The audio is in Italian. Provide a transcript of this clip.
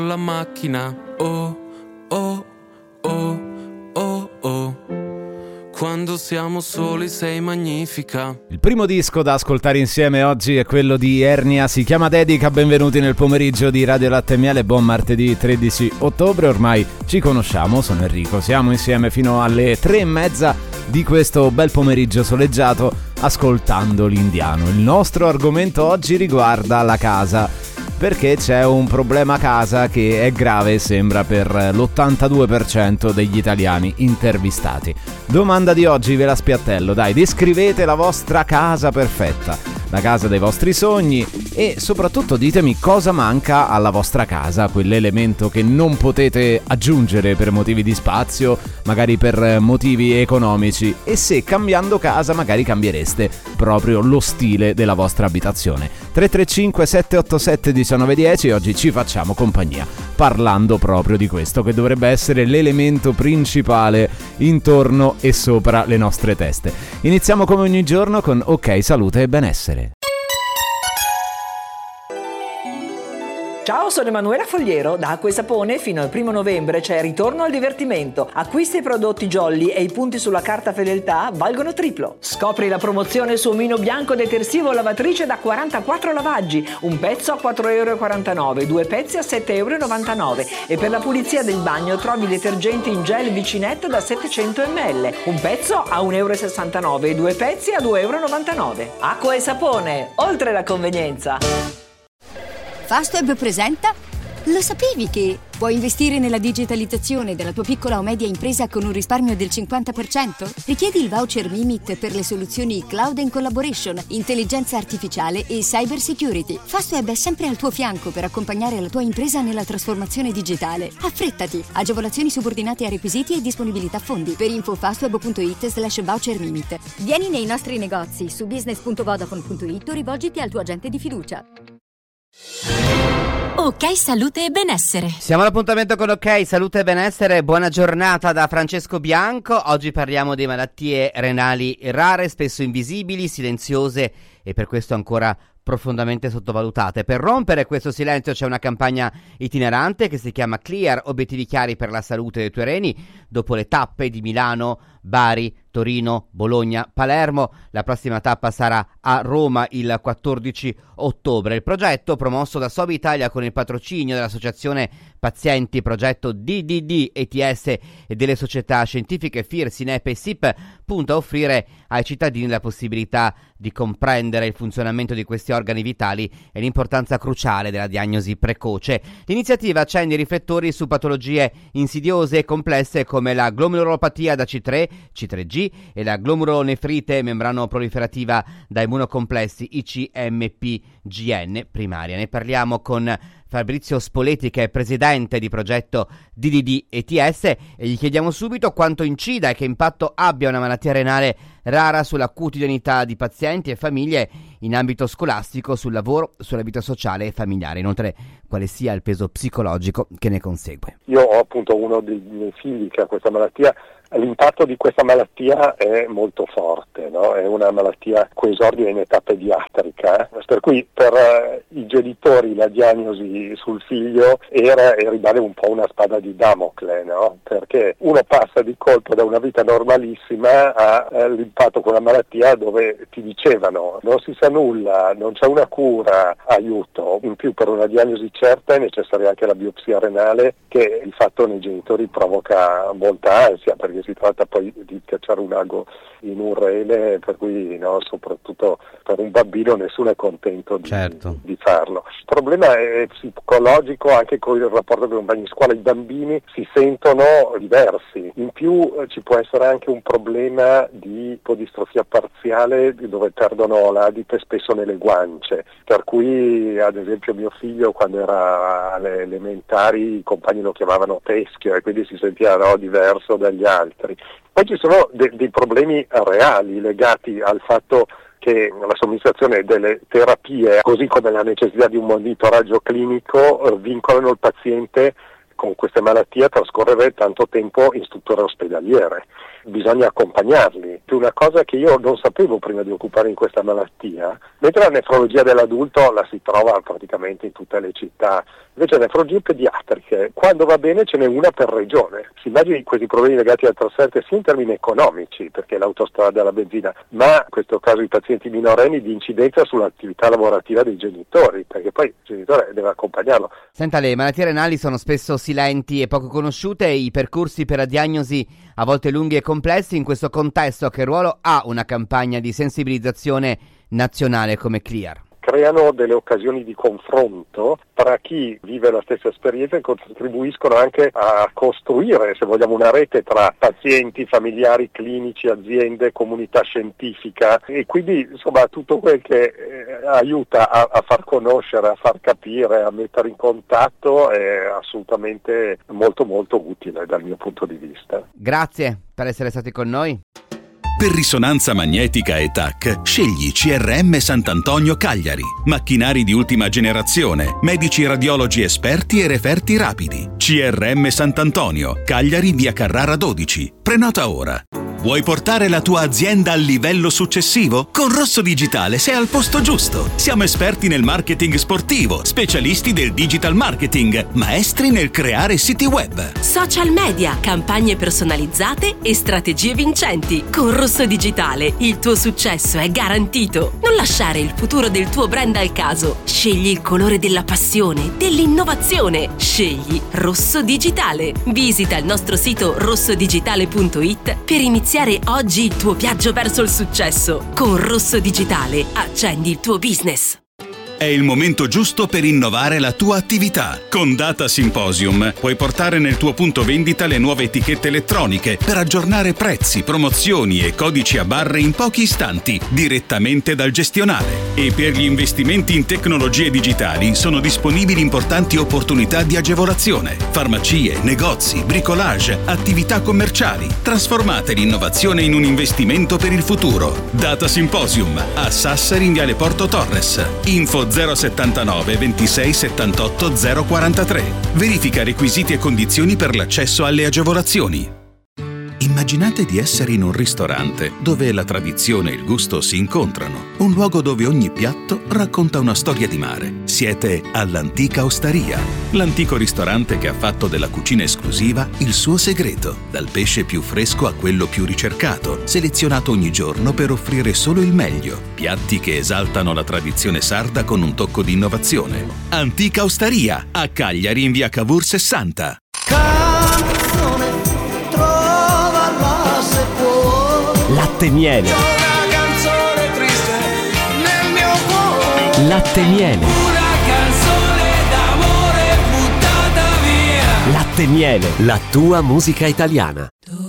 la macchina, oh, oh, oh, oh, oh. Quando siamo soli sei magnifica. Il primo disco da ascoltare insieme oggi è quello di Ernia, si chiama Dedica. Benvenuti nel pomeriggio di Radio Latte e Miele, buon martedì 13 ottobre. Ormai ci conosciamo, sono Enrico, siamo insieme fino alle 3:30 di questo bel pomeriggio soleggiato ascoltando l'Indiano. Il nostro argomento oggi riguarda la casa, perché c'è un problema casa che è grave, sembra, per l'82% degli italiani intervistati. Domanda di oggi, ve la spiattello, dai, descrivete la vostra casa perfetta, la casa dei vostri sogni, e soprattutto ditemi cosa manca alla vostra casa, quell'elemento che non potete aggiungere per motivi di spazio, magari per motivi economici, e se cambiando casa magari cambiereste proprio lo stile della vostra abitazione. 335 787 1910, oggi ci facciamo compagnia parlando proprio di questo che dovrebbe essere l'elemento principale intorno e sopra le nostre teste. Iniziamo come ogni giorno con Ok Salute e Benessere. Ciao, sono Emanuela Fogliero. Da Acqua e Sapone fino al 1 novembre c'è Ritorno al divertimento. Acquista i prodotti Jolly e i punti sulla carta fedeltà valgono triplo. Scopri la promozione su omino bianco detersivo lavatrice da 44 lavaggi. Un pezzo a 4,49 €, due pezzi a 7,99 €. E per la pulizia del bagno trovi detergente in gel Vicinetto da 700 ml. Un pezzo a 1,69 € e due pezzi a 2,99 €. Acqua e Sapone, oltre la convenienza. Fastweb presenta? Lo sapevi che puoi investire nella digitalizzazione della tua piccola o media impresa con un risparmio del 50%? Richiedi il voucher Mimit per le soluzioni Cloud and Collaboration, intelligenza artificiale e cyber security. Fastweb è sempre al tuo fianco per accompagnare la tua impresa nella trasformazione digitale. Affrettati! Agevolazioni subordinate a requisiti e disponibilità fondi. Per info fastweb.it/voucher Mimit. Vieni nei nostri negozi su business.vodafone.it o rivolgiti al tuo agente di fiducia. Ok Salute e Benessere. Siamo all'appuntamento con Ok Salute e Benessere. Buona giornata da Francesco Bianco. Oggi parliamo di malattie renali rare, spesso invisibili, silenziose e per questo ancora profondamente sottovalutate. Per rompere questo silenzio c'è una campagna itinerante che si chiama Clear, obiettivi chiari per la salute dei tuoi reni. Dopo le tappe di Milano, Bari, Torino, Bologna, Palermo, la prossima tappa sarà a Roma il 14 ottobre. Il progetto, promosso da Sobi Italia con il patrocinio dell'associazione Pazienti Progetto DDD ETS e delle società scientifiche FIR, SINEP e SIP, punta a offrire ai cittadini la possibilità di comprendere il funzionamento di questi organi vitali e l'importanza cruciale della diagnosi precoce. L'iniziativa accende i riflettori su patologie insidiose e complesse come la glomerulopatia da C3, C3G e la glomerulonefrite membranoproliferativa da immunocomplessi ICMPGN primaria. Ne parliamo con Fabrizio Spoletti, che è presidente di progetto DDD ETS, e gli chiediamo subito quanto incida e che impatto abbia una malattia renale rara sulla quotidianità di pazienti e famiglie in ambito scolastico, sul lavoro, sulla vita sociale e familiare. Inoltre, quale sia il peso psicologico che ne consegue. Io ho appunto uno dei miei figli che ha questa malattia. L'impatto di questa malattia è molto forte, no? È una malattia che esordia in età pediatrica, per cui per i genitori la diagnosi sul figlio era e rimane un po' una spada di Damocle, no? Perché uno passa di colpo da una vita normalissima all'impatto con la malattia dove ti dicevano non si sa nulla, non c'è una cura, aiuto. In più, per una diagnosi certa è necessaria anche la biopsia renale, che il fatto nei genitori provoca molta ansia, perché si tratta poi di cacciare un ago in un rene, per cui soprattutto per un bambino nessuno è contento di farlo. Il problema è psicologico anche con il rapporto con i compagni di scuola. I bambini si sentono diversi. In più ci può essere anche un problema di ipodistrofia parziale dove perdono l'adipe spesso nelle guance, per cui ad esempio mio figlio quando era alle elementari i compagni lo chiamavano teschio e quindi si sentiva diverso dagli altri. Poi ci sono dei problemi reali legati al fatto che la somministrazione delle terapie, così come la necessità di un monitoraggio clinico, vincolano il paziente con queste malattie trascorrere tanto tempo in strutture ospedaliere. Bisogna accompagnarli. È una cosa che io non sapevo prima di occuparmi in questa malattia, mentre la nefrologia dell'adulto la si trova praticamente in tutte le città. Invece le nefrologie pediatriche, quando va bene ce n'è una per regione. Si immagini questi problemi legati al trasferte sia in termini economici, perché l'autostrada, la benzina, ma in questo caso i pazienti minorenni, di incidenza sull'attività lavorativa dei genitori, perché poi il genitore deve accompagnarlo. Senta, le malattie renali sono spesso silenti e poco conosciute, i percorsi per la diagnosi a volte lunghi e complessi. In questo contesto, che ruolo ha una campagna di sensibilizzazione nazionale come Clear? Creano delle occasioni di confronto tra chi vive la stessa esperienza e contribuiscono anche a costruire, se vogliamo, una rete tra pazienti, familiari, clinici, aziende, comunità scientifica, e quindi insomma tutto quel che aiuta a far conoscere, a far capire, a mettere in contatto è assolutamente molto molto utile dal mio punto di vista. Grazie per essere stati con noi. Per risonanza magnetica e TAC, scegli CRM Sant'Antonio Cagliari. Macchinari di ultima generazione, medici radiologi esperti e referti rapidi. CRM Sant'Antonio, Cagliari, via Carrara 12. Prenota ora. Vuoi portare la tua azienda al livello successivo? Con Rosso Digitale sei al posto giusto. Siamo esperti nel marketing sportivo, specialisti del digital marketing, maestri nel creare siti web, Social media, campagne personalizzate e strategie vincenti. Con Rosso Digitale il tuo successo è garantito. Non lasciare il futuro del tuo brand al caso. Scegli il colore della passione, dell'innovazione. Scegli Rosso Digitale. Visita il nostro sito rossodigitale.it per iniziare oggi il tuo viaggio verso il successo. Con Rosso Digitale accendi il tuo business. È il momento giusto per innovare la tua attività. Con Data Symposium puoi portare nel tuo punto vendita le nuove etichette elettroniche per aggiornare prezzi, promozioni e codici a barre in pochi istanti direttamente dal gestionale. E per gli investimenti in tecnologie digitali sono disponibili importanti opportunità di agevolazione. Farmacie, negozi, bricolage, attività commerciali. Trasformate l'innovazione in un investimento per il futuro. Data Symposium a Sassari in Viale Porto Torres. Info 079 26 78 043. Verifica requisiti e condizioni per l'accesso alle agevolazioni. Immaginate di essere in un ristorante dove la tradizione e il gusto si incontrano. Un luogo dove ogni piatto racconta una storia di mare. Siete all'Antica Osteria, l'antico ristorante che ha fatto della cucina esclusiva il suo segreto. Dal pesce più fresco a quello più ricercato, selezionato ogni giorno per offrire solo il meglio. Piatti che esaltano la tradizione sarda con un tocco di innovazione. Antica Osteria, a Cagliari in via Cavour 60. Latte miele. Una canzone triste nel mio cuore. Latte miele. Una canzone d'amore buttata via. Latte miele, la tua musica italiana.